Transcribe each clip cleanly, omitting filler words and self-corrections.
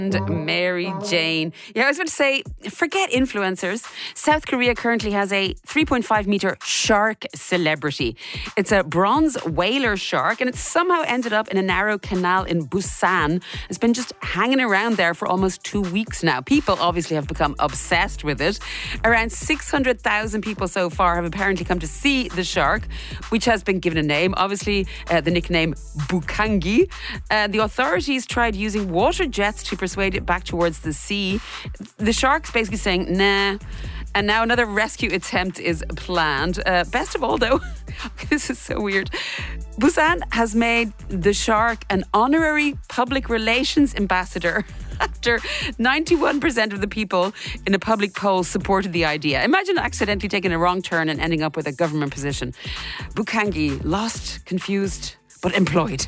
And Mary Jane. Yeah, I was about to say, forget influencers. South Korea currently has a 3.5 metre shark celebrity. It's a bronze whaler shark and it's somehow ended up in a narrow canal in Busan. It's been just hanging around there for almost 2 weeks now. People obviously have become obsessed with it. Around 600,000 people so far have apparently come to see the shark, which has been given a name. Obviously, the nickname Bukangi. The authorities tried using water jets to persuade it back towards the sea. The shark's basically saying, nah. And now another rescue attempt is planned. Best of all, though, this is so weird. Busan has made the shark an honorary public relations ambassador after 91% of the people in a public poll supported the idea. Imagine accidentally taking a wrong turn and ending up with a government position. Bukangi, lost, confused, but employed.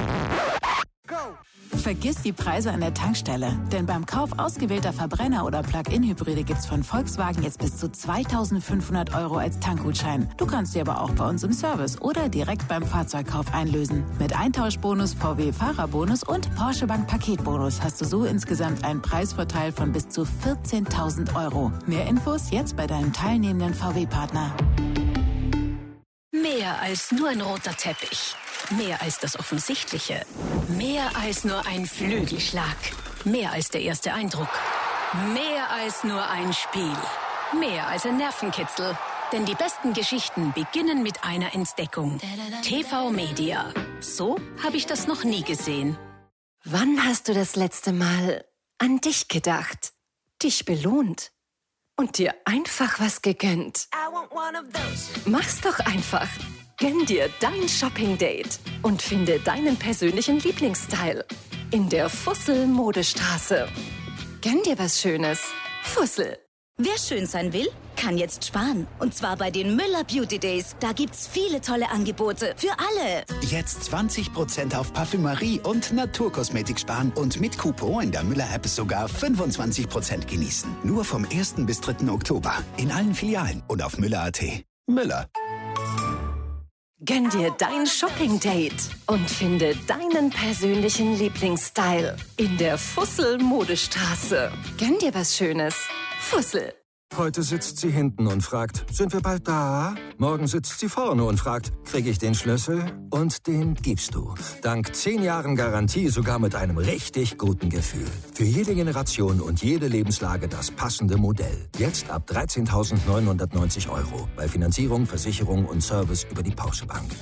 Vergiss die Preise an der Tankstelle, denn beim Kauf ausgewählter Verbrenner- oder Plug-in-Hybride gibt's von Volkswagen jetzt bis zu 2.500 € als Tankgutschein. Du kannst sie aber auch bei uns im Service oder direkt beim Fahrzeugkauf einlösen. Mit Eintauschbonus, VW-Fahrerbonus und Porsche Bank Paketbonus hast du so insgesamt einen Preisvorteil von bis zu 14.000 €. Mehr Infos jetzt bei deinem teilnehmenden VW-Partner. Mehr als nur ein roter Teppich. Mehr als das Offensichtliche. Mehr als nur ein Flügelschlag. Mehr als der erste Eindruck. Mehr als nur ein Spiel. Mehr als ein Nervenkitzel. Denn die besten Geschichten beginnen mit einer Entdeckung. TV Media. So habe ich das noch nie gesehen. Wann hast du das letzte Mal an dich gedacht? Dich belohnt? Und dir einfach was gegönnt? Mach's doch einfach. Gönn dir dein Shopping-Date und finde deinen persönlichen Lieblingsstyle in der Fussel-Modestraße. Gönn dir was Schönes. Fussel. Wer schön sein will, kann jetzt sparen. Und zwar bei den Müller Beauty Days. Da gibt's viele tolle Angebote für alle. Jetzt 20% auf Parfümerie und Naturkosmetik sparen und mit Coupon in der Müller-App sogar 25% genießen. Nur vom 1. bis 3. Oktober in allen Filialen und auf Müller.at. Müller. Gönn dir dein Shopping-Date und finde deinen persönlichen Lieblingsstyle in der Fussel-Modestraße. Gönn dir was Schönes. Fussel. Heute sitzt sie hinten und fragt, sind wir bald da? Morgen sitzt sie vorne und fragt, kriege ich den Schlüssel? Und den gibst du. Dank 10 Jahren Garantie sogar mit einem richtig guten Gefühl. Für jede Generation und jede Lebenslage das passende Modell. Jetzt ab 13.990 €. Bei Finanzierung, Versicherung und Service über die Porsche Bank.